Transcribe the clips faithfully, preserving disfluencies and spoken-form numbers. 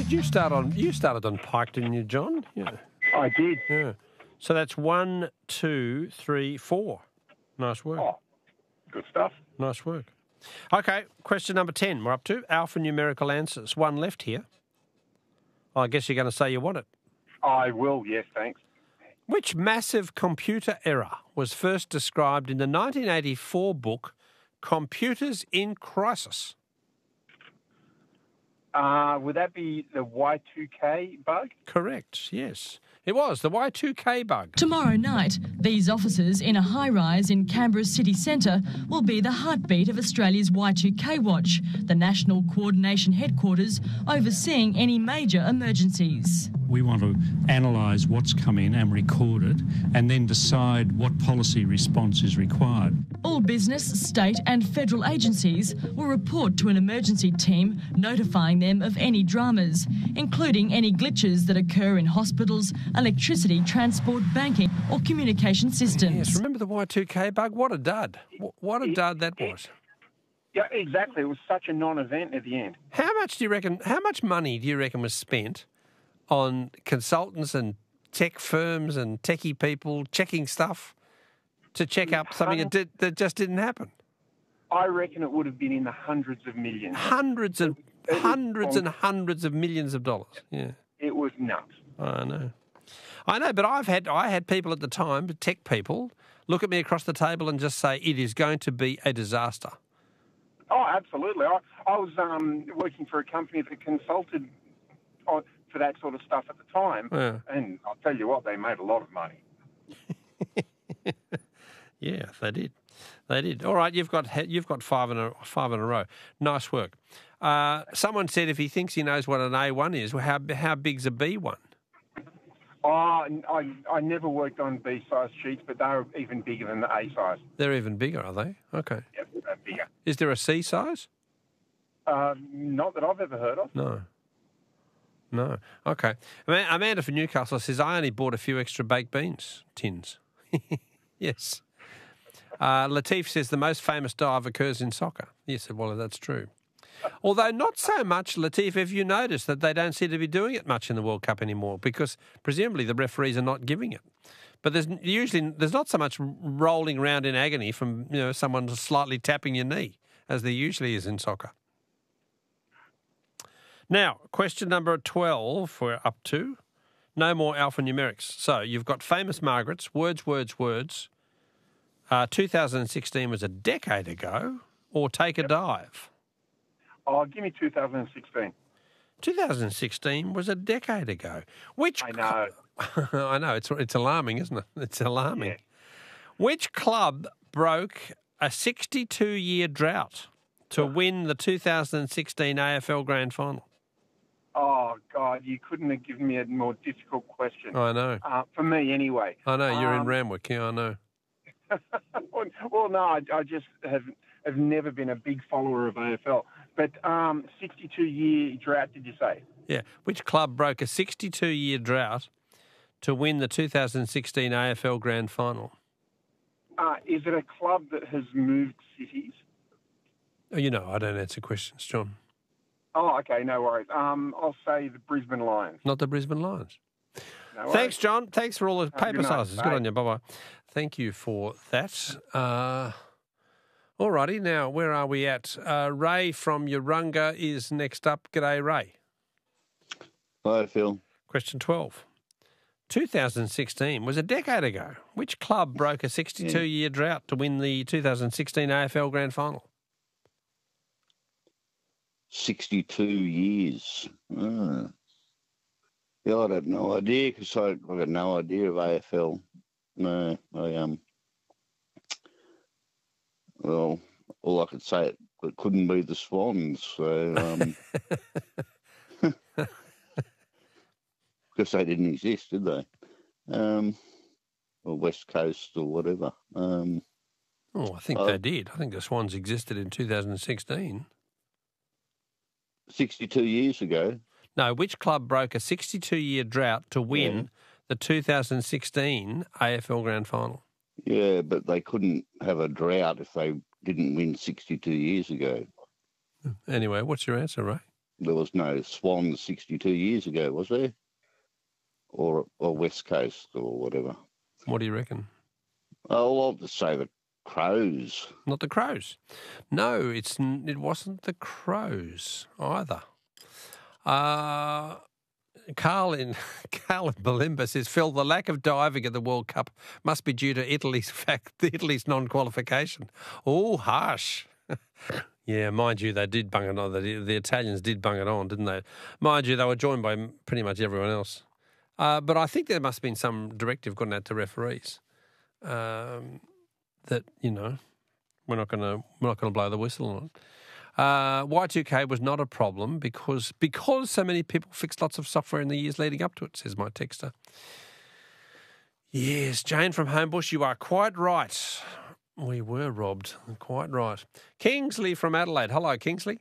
did you start on? You started on Pike, didn't you, John? Yeah. I did. Yeah. So that's one, two, three, four. Nice work. Oh, good stuff. Nice work. Okay, question number ten. We're up to alphanumerical answers. One left here. I guess you're going to say you want it. I will, yes, thanks. Which massive computer error was first described in the nineteen eighty-four book Computers in Crisis? Uh, would that be the Y two K bug? Correct, yes. It was, the Y two K bug. Tomorrow night, these offices in a high-rise in Canberra's city centre will be the heartbeat of Australia's Y two K Watch, the national coordination headquarters overseeing any major emergencies. We want to analyse what's come in and record it and then decide what policy response is required. All business, state and federal agencies will report to an emergency team notifying them of any dramas, including any glitches that occur in hospitals, electricity, transport, banking or communication systems. Yes, remember the Y two K bug? What a dud. What a dud that was. Yeah, exactly. It was such a non-event at the end. How much do you reckon, how much money do you reckon was spent on consultants and tech firms and techie people checking stuff to check up something that, did, that just didn't happen? I reckon it would have been in the hundreds of millions. Hundreds and It was hundreds on- and hundreds of millions of dollars. Yeah, It was nuts. I know. I know, but I've had I had people at the time, tech people, look at me across the table and just say it is going to be a disaster. Oh, absolutely. I, I was um, working for a company that consulted on, for that sort of stuff at the time, Yeah. and I'll tell you what, they made a lot of money. Yeah, they did. They did. All right, you've got you've got five in a five in a row. Nice work. Uh, someone said if he thinks he knows what an A one is, well, how how big's a B one? Oh, I, I never worked on B-size sheets, but they're even bigger than the A-size. They're even bigger, are they? Okay. Yep, they're bigger. Is there a C size? Uh, not that I've ever heard of. No. No. Okay. Ama- Amanda from Newcastle says, I only bought a few extra baked beans tins. Yes. Uh, Latif says the most famous dive occurs in soccer. Yes, well, that's true. Although not so much, Latif, have you noticed that they don't seem to be doing it much in the World Cup anymore because presumably the referees are not giving it. But there's usually there's not so much rolling around in agony from you know someone slightly tapping your knee as there usually is in soccer. Now, question number twelve we're up to. No more alphanumerics. So you've got famous Margarets, words, words, words. Uh, two thousand sixteen was a decade ago, or take a dive. Oh, give me two thousand sixteen. two thousand sixteen was a decade ago. Which I know. I know, it's it's alarming, isn't it? It's alarming. Yeah. Which club broke a sixty-two-year drought to win the two thousand sixteen A F L Grand Final? Oh, God, you couldn't have given me a more difficult question. I know. Uh, for me, anyway. I know, you're in Um, Randwick. Yeah, I know. well, no, I, I just have have never been a big follower of A F L. But um, sixty-two-year drought, did you say? Yeah. Which club broke a sixty-two-year drought to win the two thousand sixteen A F L Grand Final? Uh, is it a club that has moved cities? Oh, you know, I don't answer questions, John. Oh, okay, no worries. Um, I'll say the Brisbane Lions. Not the Brisbane Lions. No worries. Thanks, John. Thanks for all the Have a paper good night. sizes. Good Bye. on you. Bye-bye. Thank you for that. Uh, all righty. Now, where are we at? Uh, Ray from Urunga is next up. G'day, Ray. Hi, Phil. Question twelve. two thousand sixteen was a decade ago. Which club broke a sixty-two-year drought to win the two thousand sixteen A F L Grand Final? sixty-two years. Ah. Yeah, I have no idea because I, I got no idea of A F L. No, I um. Well, all I could say it, it couldn't be the Swans. So um, because they didn't exist, did they? Um, or West Coast or whatever. Um, Oh, I think Uh, they did. I think the Swans existed in two thousand sixteen. sixty-two years ago. No, which club broke a sixty-two-year drought to win Yeah. the two thousand sixteen A F L Grand Final? Yeah, but they couldn't have a drought if they didn't win sixty-two years ago. Anyway, what's your answer, Ray? there was no Swans sixty-two years ago, was there? Or or West Coast or whatever. What do you reckon? Oh, I'll just say the Crows. Not the Crows. No, it's it wasn't the Crows either. Uh, Carl in Carl in Balimba says, Phil, the lack of diving at the World Cup must be due to Italy's fact, Italy's non-qualification. Oh, harsh. Yeah, mind you, they did bung it on. The, the Italians did bung it on, didn't they? Mind you, they were joined by pretty much everyone else. Uh, but I think there must have been some directive gone out to referees um, that, you know, we're not going to we're not going to blow the whistle on it. Uh, Y two K was not a problem because because so many people fixed lots of software in the years leading up to it, says my texter. Yes, Jane from Homebush, you are quite right. We were robbed. Quite right. Kingsley from Adelaide. Hello, Kingsley.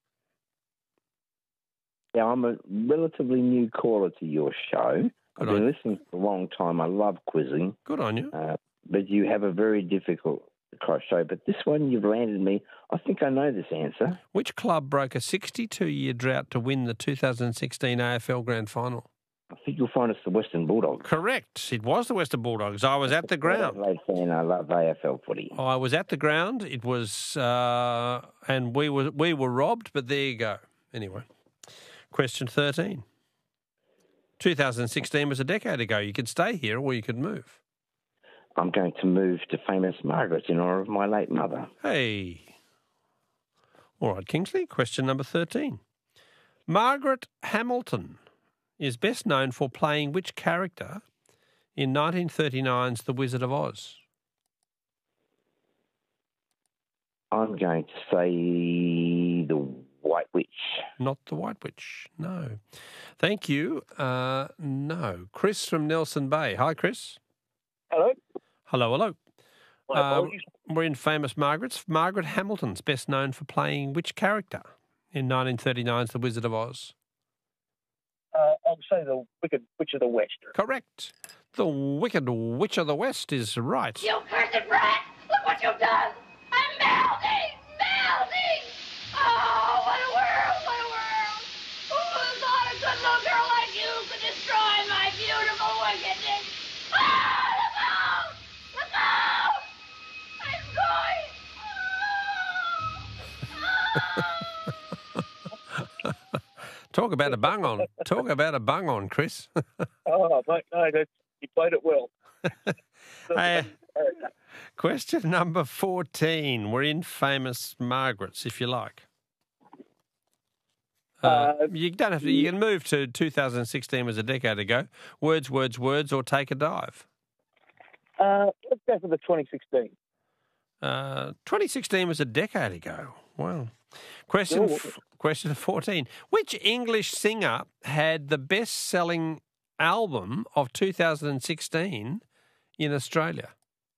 Yeah, I'm a relatively new caller to your show. Good I've on been you. listening for a long time. I love quizzing. Good on you. Uh, but you have a very difficult show. But this one, you've landed me. I think I know this answer. Which club broke a sixty-two-year drought to win the two thousand sixteen A F L Grand Final? I think you'll find it's the Western Bulldogs. Correct. It was the Western Bulldogs. I was at the ground. Adelaide fan, I love A F L footy. I was at the ground. It was, uh, and we were we were robbed. But there you go. Anyway, question thirteen. two thousand sixteen was a decade ago. You could stay here or you could move. I'm going to move to famous Margaret in honour of my late mother. Hey. All right, Kingsley. Question number thirteen. Margaret Hamilton is best known for playing which character in nineteen thirty-nine's The Wizard of Oz? I'm going to say the White Witch. Not the White Witch, no. Thank you. Uh, no. Chris from Nelson Bay. Hi, Chris. Hello. Hello, hello. My Uh, apologies. we're in famous Margaret's. Margaret Hamilton's best known for playing which character in nineteen thirty-nine's The Wizard of Oz? Uh, I'll say the Wicked Witch of the West. Correct. The Wicked Witch of the West is right. You cursed rat! Look what you've done! I'm melting! Melting! Oh, what a world! What a world! Who would have thought a good little girl like you could destroy my beautiful wickedness? Ah, look out! Look out! I'm going! Talk about a bung on. Talk about a bung on, Chris. Oh, mate, no, that's, you played it well. Hey, question number fourteen. We're in famous Margaret's, if you like. Uh, Uh, you don't have to. You can move to two thousand sixteen was a decade ago. Words, words, words, or take a dive. Uh, let's go for the twenty sixteen. Uh, twenty sixteen was a decade ago. Wow. Question Cool. f- question fourteen. Which English singer had the best-selling album of two thousand sixteen in Australia?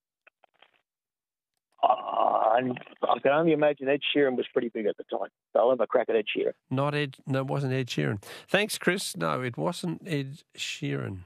Uh, I can only imagine Ed Sheeran was pretty big at the time. So I'll have a crack at Ed Sheeran. Not Ed. No, it wasn't Ed Sheeran. Thanks, Chris. No, it wasn't Ed Sheeran.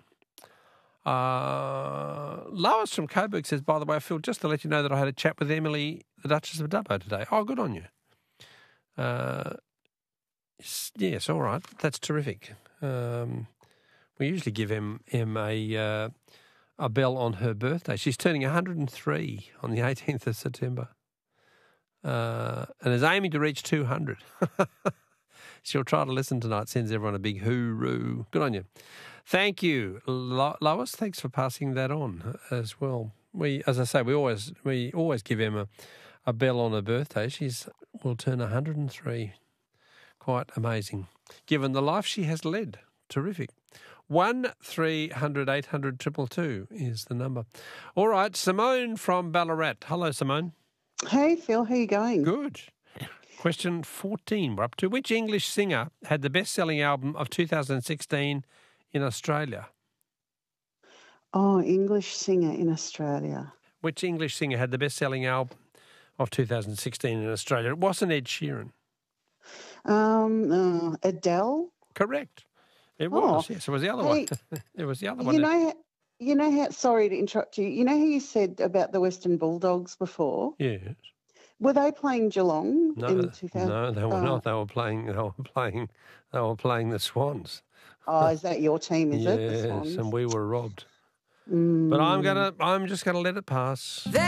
Uh, Lois from Coburg says, by the way, Phil, just to let you know that I had a chat with Emily, the Duchess of Dubbo today. Oh, good on you. Uh, yes, yes, all right. That's terrific. Um, we usually give Em, Em a, uh, a bell on her birthday. She's turning one hundred and three on the eighteenth of September uh, and is aiming to reach two hundred. She'll try to listen tonight, sends everyone a big hooroo. Good on you. Thank you, Lo- Lois. Thanks for passing that on as well. We, as I say, we always we always give Emma a bell on her birthday. She's will turn one hundred and three. Quite amazing, given the life she has led. Terrific. One three hundred eight hundred triple two is the number. All right, Simone from Ballarat. Hello, Simone. Hey, Phil, how you going? Good. Question fourteen. We're up to which English singer had the best-selling album of two thousand sixteen in Australia? Oh, English singer in Australia. Which English singer had the best-selling album of two thousand sixteen in Australia? It wasn't Ed Sheeran. Um, uh, Adele. Correct. It Oh, was. Yes, it was the other hey, one. It was the other one. You know, you know how. Sorry to interrupt you. You know how you said about the Western Bulldogs before. Yes. Were they playing Geelong No, in two thousand? no, they were oh. not. They were playing. They were playing. They were playing the Swans. Oh, is that your team? Is yes, it the Swans? and we were robbed. Mm. But I'm gonna. I'm just gonna let it pass.